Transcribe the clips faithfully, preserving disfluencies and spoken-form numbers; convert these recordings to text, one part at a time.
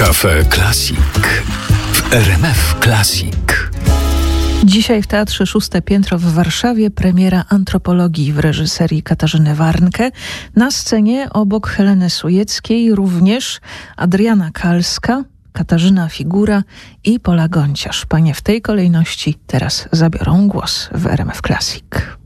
Cafe Classic w R M F Classic. Dzisiaj w Teatrze Szóste Piętro w Warszawie premiera Antropologii w reżyserii Katarzyny Warnke. Na scenie obok Heleny Sujeckiej również Adriana Kalska, Katarzyna Figura i Pola Gonciarz. Panie w tej kolejności teraz zabiorą głos w R M F Classic.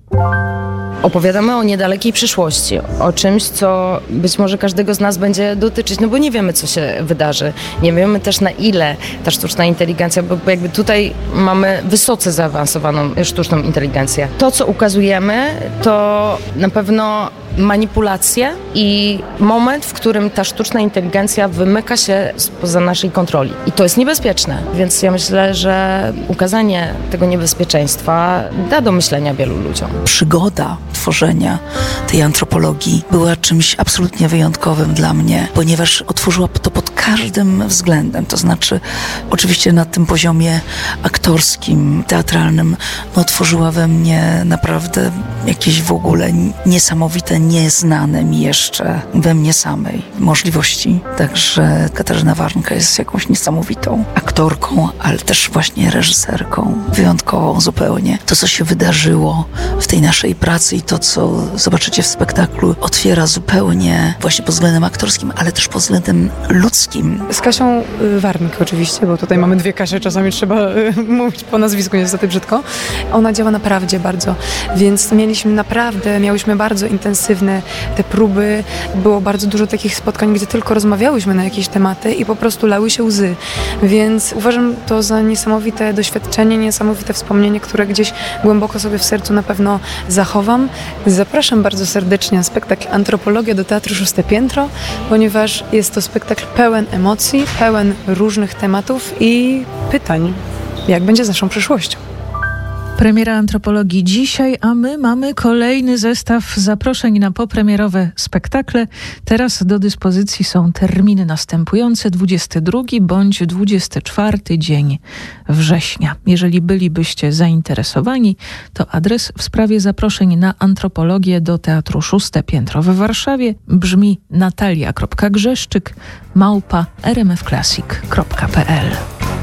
Opowiadamy o niedalekiej przyszłości, o czymś, co być może każdego z nas będzie dotyczyć, no bo nie wiemy, co się wydarzy. Nie wiemy też, na ile ta sztuczna inteligencja, bo jakby tutaj mamy wysoce zaawansowaną sztuczną inteligencję. To, co ukazujemy, to na pewno manipulacje i moment, w którym ta sztuczna inteligencja wymyka się spoza naszej kontroli. I to jest niebezpieczne, więc ja myślę, że ukazanie tego niebezpieczeństwa da do myślenia wielu ludziom. Przygoda tworzenia tej antropologii była czymś absolutnie wyjątkowym dla mnie, ponieważ otworzyła to pod każdym względem. To znaczy, oczywiście na tym poziomie aktorskim, teatralnym, no, otworzyła we mnie naprawdę jakieś w ogóle niesamowite, nieznane mi jeszcze we mnie samej możliwości. Także Katarzyna Warnka jest jakąś niesamowitą aktorką, ale też właśnie reżyserką, wyjątkową zupełnie. To, co się wydarzyło w tej naszej pracy i to, co zobaczycie w spektaklu, otwiera zupełnie właśnie pod względem aktorskim, ale też pod względem ludzkim. Z Kasią Warnk oczywiście, bo tutaj mamy dwie Kasie, czasami trzeba mówić po nazwisku niestety brzydko. Ona działa naprawdę bardzo, więc mieliśmy naprawdę, miałyśmy bardzo intensywne te próby. Było bardzo dużo takich spotkań, gdzie tylko rozmawiałyśmy na jakieś tematy i po prostu lały się łzy. Więc uważam to za niesamowite doświadczenie, niesamowite wspomnienie, które gdzieś głęboko sobie w sercu na pewno zachowam. Zapraszam bardzo serdecznie na spektakl Antropologia do Teatru Szóste Piętro, ponieważ jest to spektakl pełen emocji, pełen różnych tematów i pytań, jak będzie z naszą przyszłością. Premiera Antropologii dzisiaj, a my mamy kolejny zestaw zaproszeń na popremierowe spektakle. Teraz do dyspozycji są terminy następujące: dwudziesty drugi bądź dwudziesty czwarty dzień września. Jeżeli bylibyście zainteresowani, to adres w sprawie zaproszeń na Antropologię do Teatru Szóste Piętro w Warszawie brzmi natalia kropka grzeszczyk małpa r m f classic kropka p l.